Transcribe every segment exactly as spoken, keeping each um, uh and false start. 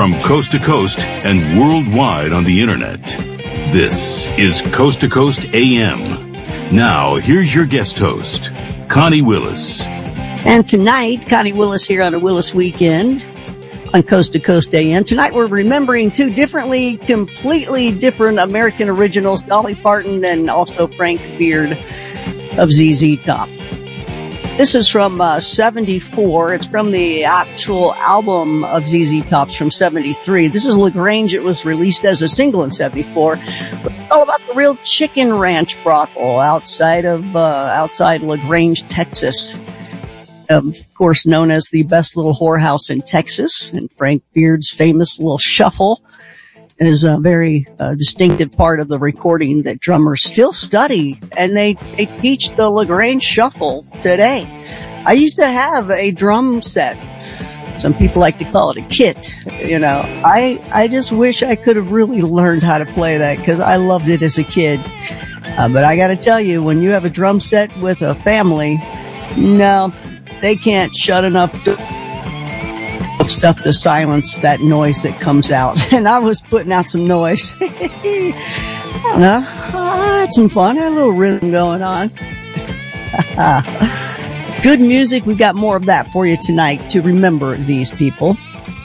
From coast to coast and worldwide on the internet, this is Coast to Coast A M. Now, here's your guest host, Connie Willis. And tonight, Connie Willis here on a Willis Weekend on Coast to Coast A M. Tonight we're remembering two differently, completely different American originals, Dolly Parton and also Frank Beard of Z Z Top. This is from uh, seventy-four. It's from the actual album of Z Z Top's from seventy-three. This is LaGrange. It was released as a single in seventy-four. It's all about the real chicken ranch brothel outside of uh, outside LaGrange, Texas. Um, of course, known as the best little whorehouse in Texas. And Frank Beard's famous little shuffle is a very uh, distinctive part of the recording that drummers still study, and they, they teach the LaGrange shuffle today. I used to have a drum set. Some people like to call it a kit. You know, I, I just wish I could have really learned how to play that because I loved it as a kid. Uh, but I gotta tell you, when you have a drum set with a family, no, they can't shut enough to of stuff to silence that noise that comes out. And I was putting out some noise. I don't know. I had some fun. I had a little rhythm going on. Good music. We've got more of that for you tonight to remember these people.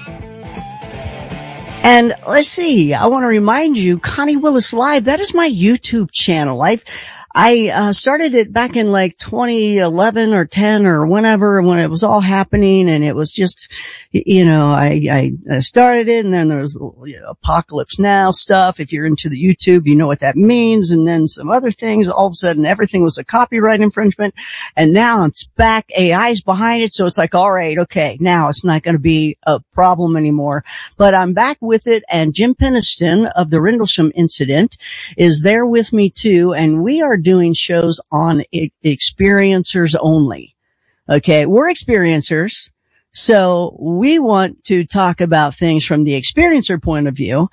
And let's see. I want to remind you, Connie Willis Live, that is my YouTube channel. I've I uh, started it back in like twenty eleven or ten or whenever when it was all happening, and it was just, you know, I, I started it, and then there was you know, Apocalypse Now stuff. If you're into the YouTube, you know what that means, and then some other things. All of a sudden, everything was a copyright infringement, and now it's back. A I's behind it, so it's like, all right, okay, now it's not going to be a problem anymore. But I'm back with it, and Jim Peniston of the Rendlesham Incident is there with me too, and we are doing shows on experiencers only. Okay, we're experiencers, so we want to talk about things from the experiencer point of view,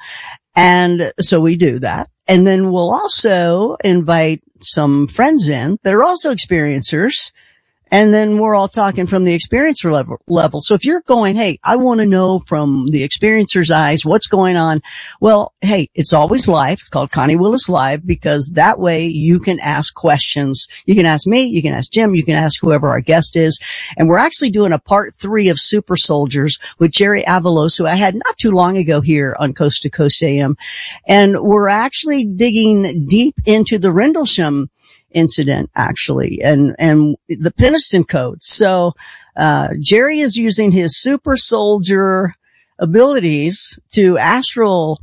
and so we do that. And then we'll also invite some friends in that are also experiencers, and then we're all talking from the experiencer level, level. So if you're going, hey, I want to know from the experiencer's eyes what's going on, well, hey, it's always live. It's called Connie Willis Live because that way you can ask questions. You can ask me, you can ask Jim, you can ask whoever our guest is. And we're actually doing a part three of Super Soldiers with Jerry Avalos, who I had not too long ago here on Coast to Coast A M. And we're actually digging deep into the Rendlesham incident, actually, and, and the Peniston Code. So, uh, Jerry is using his super soldier abilities to astral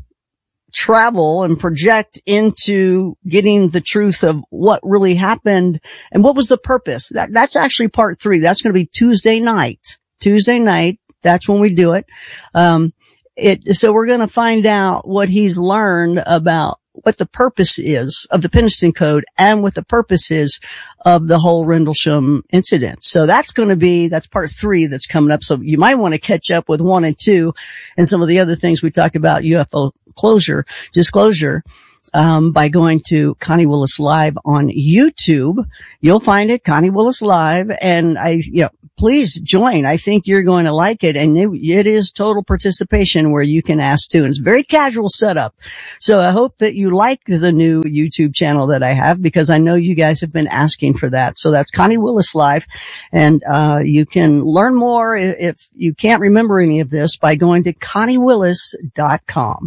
travel and project into getting the truth of what really happened and what was the purpose. That, that's actually part three. That's going to be Tuesday night. Tuesday night. That's when we do it. Um, it, so we're going to find out what he's learned about what the purpose is of the Peniston Code and what the purpose is of the whole Rendlesham incident. So that's going to be, that's part three that's coming up. So you might want to catch up with one and two and some of the other things we talked about, U F O closure, disclosure, um, by going to Connie Willis Live on YouTube. You'll find it, Connie Willis Live. And I, you know, please join. I think you're going to like it. And it, it is total participation where you can ask too. And it's very casual setup. So I hope that you like the new YouTube channel that I have because I know you guys have been asking for that. So that's Connie Willis Live. And, uh, you can learn more if you can't remember any of this by going to connie willis dot com.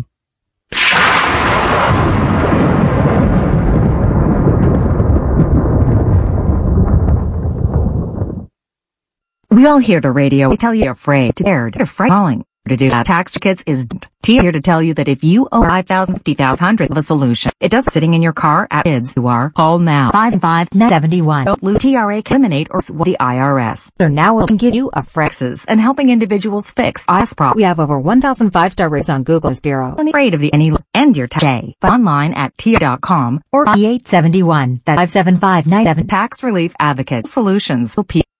We all hear the radio. We tell you you're afraid, scared, afraid, falling. To do that, Tax Kids is here to tell you that if you owe five thousand, fifty thousand, one hundred of a solution, it does sitting in your car at kids who are. Call now. five five seven one. Don't lose T R A eliminate or swap the I R S. So now we'll give you a frexes and helping individuals fix I S P R O. We have over one thousand five-star reviews on Google's Bureau. Afraid of the any end your day. Online at T dot com or eight seven one. That's five seven five nine seven. Tax Relief Advocate Solutions.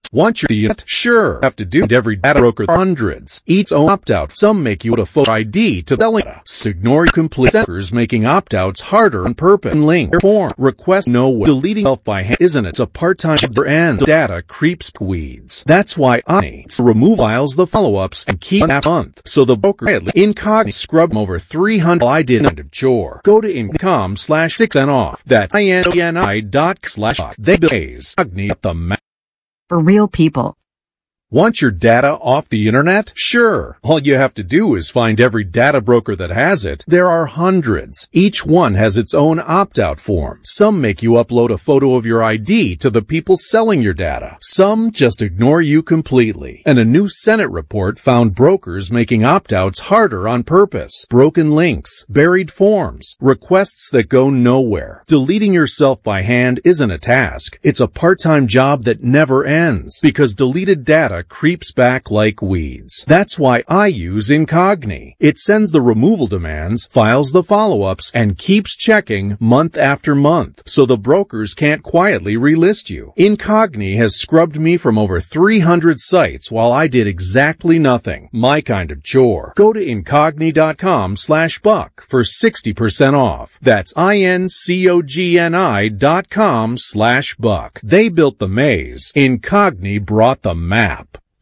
Want your unit? Sure. Have to do it. Every data broker hundreds. Each opt-out. Some make you a photo I D to selling data. So ignore complete sellers making opt-outs harder on purpose. Link form. Request no way. Deleting self by hand isn't it? It's a part-time and data creeps weeds. That's why I remove files the follow-ups and keep an app month. So the broker Incogni scrub over three hundred I did end of chore. Go to incom slash six and off. That's I-N-O-N-I dot slash they blaze. Agni at the map. For real people. Want your data off the internet? Sure. All you have to do is find every data broker that has it. There are hundreds. Each one has its own opt-out form. Some make you upload a photo of your I D to the people selling your data. Some just ignore you completely. And a new Senate report found brokers making opt-outs harder on purpose. Broken links, buried forms, requests that go nowhere. Deleting yourself by hand isn't a task. It's a part-time job that never ends because deleted data creeps back like weeds. That's why I use Incogni. It sends the removal demands, files the follow-ups, and keeps checking month after month, so the brokers can't quietly relist you. Incogni has scrubbed me from over three hundred sites while I did exactly nothing. My kind of chore. Go to incogni.com slash buck for sixty percent off. That's I-N-C-O-G-N-I dot com slash buck. They built the maze. Incogni brought the map.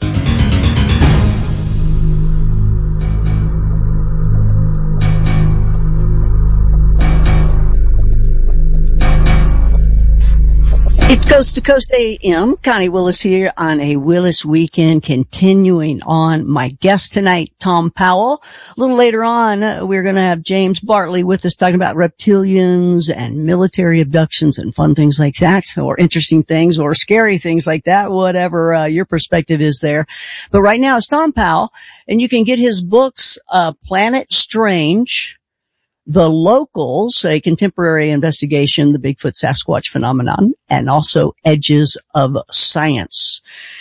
It's Coast to Coast A M. Connie Willis here on a Willis weekend, continuing on. My guest tonight, Tom Powell. A little later on, uh, we're going to have James Bartley with us talking about reptilians and military abductions and fun things like that, or interesting things or scary things like that, whatever uh, your perspective is there. But right now it's Tom Powell, and you can get his books, uh, Planet Strange, The Locals, a contemporary investigation, the Bigfoot Sasquatch phenomenon, and also Edges of Science.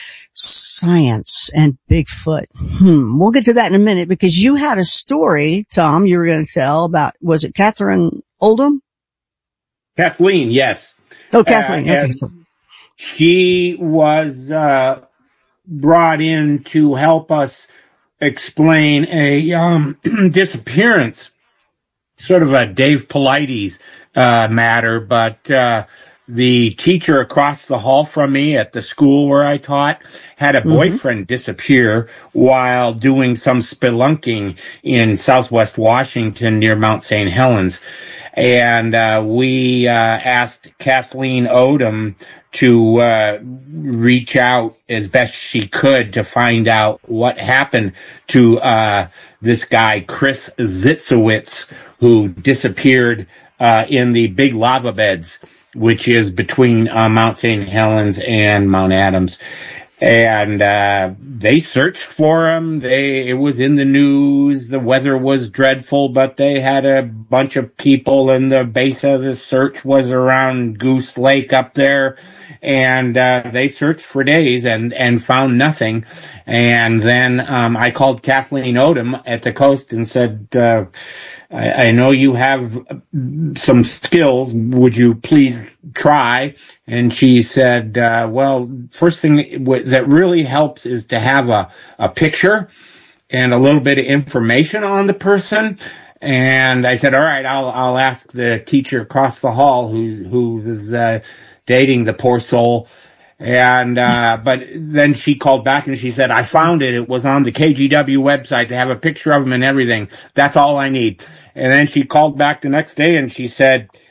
Science and Bigfoot. Hmm. We'll get to that in a minute because you had a story, Tom, you were going to tell about, was it Catherine Oldham? Kathleen, yes. Oh, Kathleen. Uh, okay. She was uh, brought in to help us explain a um, disappearance. Sort of a Dave Paulides uh, matter, but uh, the teacher across the hall from me at the school where I taught had a mm-hmm. boyfriend disappear while doing some spelunking in southwest Washington near Mount Saint Helens. And uh, we uh, asked Kathleen Odom to uh, reach out as best she could to find out what happened to uh, this guy, Chris Zitzowitz, who disappeared uh, in the big lava beds, which is between uh, Mount Saint Helens and Mount Adams. And uh, they searched for him. They it was in the news. The weather was dreadful, but they had a bunch of people, and the base of the search was around Goose Lake up there. And uh, they searched for days and, and found nothing. And then um, I called Kathleen Odom at the Coast and said, uh, I, I know you have some skills. Would you please try? And she said, uh, well, first thing w- that really helps is to have a, a picture and a little bit of information on the person. And I said, all right, I'll I'll ask the teacher across the hall who who was uh, dating the poor soul. And uh but then she called back and she said, I found it. It was on the K G W website. They have a picture of him and everything. That's all I need. And then she called back the next day and she said,